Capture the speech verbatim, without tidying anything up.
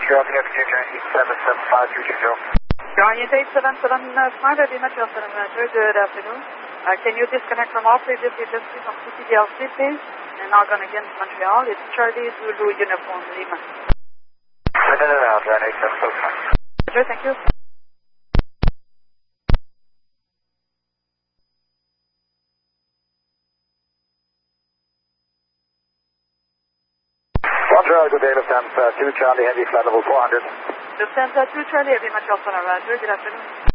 Charlie, eight seven seven five two two zero. Charlie, eight seven seven five, I'll be much Johnson and Roger. Good afternoon. Uh, can you disconnect from all previous agencies on C T D L C, please? And log on again to Montreal. It's Charlie Zulu Uniform Lima. Send it out, John, eight seven seven five. Roger, thank you. Montreal, good day, Lufthansa two Charlie Heavy, flight level four hundred. Lufthansa two Charlie Heavy, much Johnson and Roger. Good afternoon.